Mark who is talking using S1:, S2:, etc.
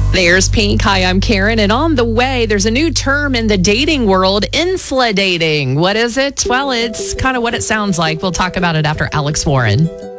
S1: There's Pink. Hi, I'm Karen. And on the way, there's a new term in the dating world, infladating. What is it? Well, it's kind of what it sounds like. We'll talk about it after Alex Warren.